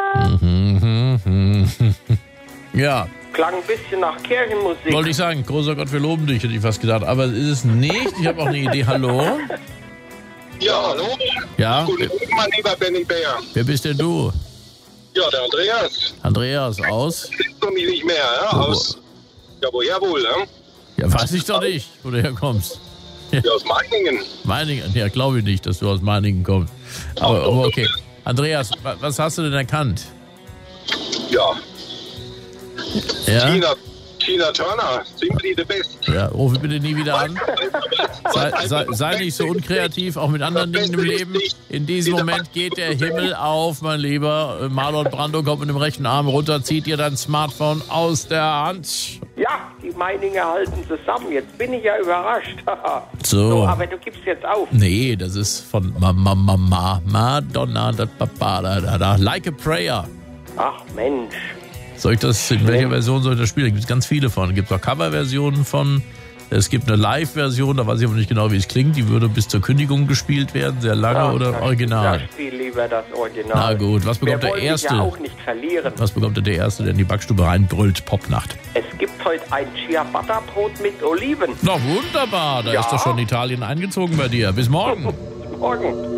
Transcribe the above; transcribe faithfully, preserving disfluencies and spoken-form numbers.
Ja. Klang ein bisschen nach Kirchenmusik. Wollte ich sagen, großer Gott, wir loben dich, hätte ich fast gedacht. Aber ist es nicht. Ich habe auch eine Idee. Hallo? Ja, hallo? Ja? Guten Morgen, mein lieber Benny Bär. Wer bist denn du? Ja, der Andreas. Andreas, aus? Kennst du mich nicht mehr, ja? Wo- Aus. Ja, woher wohl, ja? Ja, weiß ich doch nicht, wo du herkommst. Ja, aus Meiningen. Meiningen? Ja, glaube ich nicht, dass du aus Meiningen kommst. Aber, aber okay. Andreas, wa- was hast du denn erkannt? Ja. Ja? Tina, Tina Turner, simply the best. Ja, rufe bitte nie wieder an. Sei, sei, sei nicht so unkreativ, auch mit anderen Dingen im Leben. In diesem Moment geht der Himmel auf, mein Lieber. Marlon Brando kommt mit dem rechten Arm runter, zieht dir dein Smartphone aus der Hand. Ja, die Meininger halten zusammen. Jetzt bin ich ja überrascht. So. So, aber du gibst jetzt auf. Nee, das ist von Mama, Mama, Madonna, da, Papa, da, da, da. Like a Prayer. Ach Mensch. Soll ich das, in welcher Version soll ich das spielen? Da gibt es ganz viele von. Es gibt auch Coverversionen von. Es gibt eine Live-Version, da weiß ich aber nicht genau, wie es klingt. Die würde bis zur Kündigung gespielt werden, sehr lange Ja, oder dann- original. Ja, spiel lieber das Original. Na gut, was bekommt Wir der wollen Erste? dich ja auch nicht verlieren. Was bekommt denn der Erste, der in die Backstube reinbrüllt? Popnacht. Es gibt heute ein Ciabatta-Brot mit Oliven. Na wunderbar, da Ja. ist doch schon Italien eingezogen bei dir. Bis morgen. Morgen.